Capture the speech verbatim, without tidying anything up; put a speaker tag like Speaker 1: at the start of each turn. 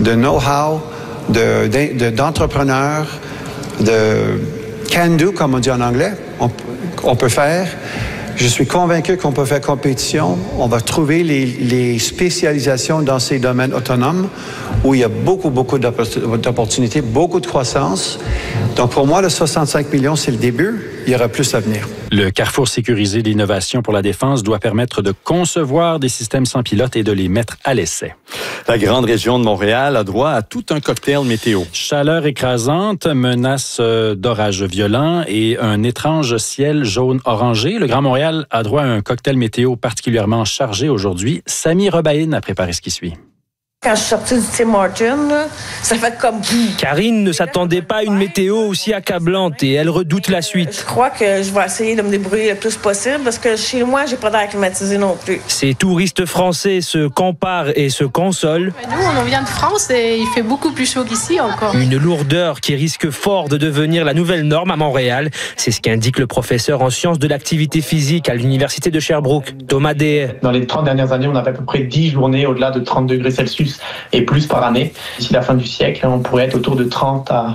Speaker 1: de know-how, de, de, d'entrepreneurs, de can-do, comme on dit en anglais, on, on peut faire. Je suis convaincu qu'on peut faire compétition. On va trouver les, les spécialisations dans ces domaines autonomes où il y a beaucoup, beaucoup d'opportunités, beaucoup de croissance. Donc, pour moi, le soixante-cinq millions, c'est le début. Il y aura plus à venir.
Speaker 2: Le carrefour sécurisé d'innovation pour la défense doit permettre de concevoir des systèmes sans pilote et de les mettre à l'essai.
Speaker 3: La grande région de Montréal a droit à tout un cocktail météo.
Speaker 2: Chaleur écrasante, menace d'orages violents et un étrange ciel jaune-orangé. Le Grand Montréal a droit à un cocktail météo particulièrement chargé aujourd'hui. Samy Rebaïne a préparé ce qui suit.
Speaker 4: Quand je suis sortie du Tim Hortons, là, ça fait comme...
Speaker 5: Karine ne s'attendait pas à une météo aussi accablante et elle redoute la suite.
Speaker 4: Je crois que je vais essayer de me débrouiller le plus possible parce que chez moi, j'ai pas d'air climatisé non plus.
Speaker 5: Ces touristes français se comparent et se consolent.
Speaker 6: Nous, on vient de France et il fait beaucoup plus chaud qu'ici encore.
Speaker 5: Une lourdeur qui risque fort de devenir la nouvelle norme à Montréal. C'est ce qu'indique le professeur en sciences de l'activité physique à l'Université de Sherbrooke, Thomas Dehaye.
Speaker 7: Dans les trente dernières années, on avait à peu près dix journées au-delà de trente degrés Celsius et plus par année. D'ici la fin du siècle, on pourrait être autour de trente à